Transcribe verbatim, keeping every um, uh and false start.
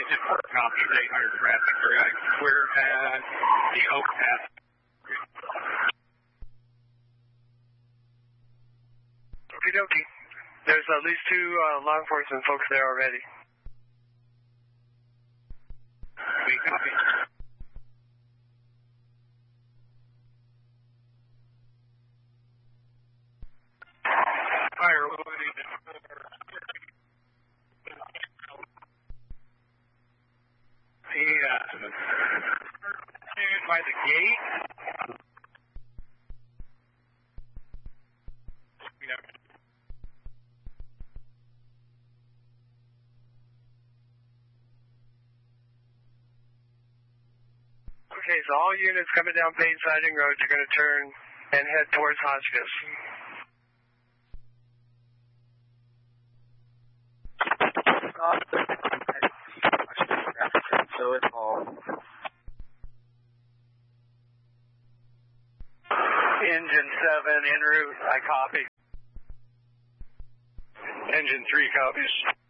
Engine four copies, eight hundred traffic correct. We're at the Oak Path. Okie dokie. There's at least two uh, law enforcement folks there already. We copy. Fire loading. Yeah. By the gate. Yeah. Okay, so all units coming down Payne Siding Road, you're going to turn and head towards Hotchkiss. So it's all. Engine seven en route, I copy. Engine three copies.